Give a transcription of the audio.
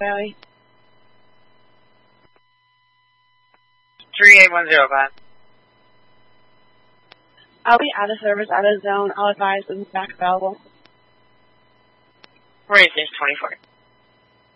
Valley. 38105. I'll be out of service, out of zone. I'll advise when it's back available. Raise 24.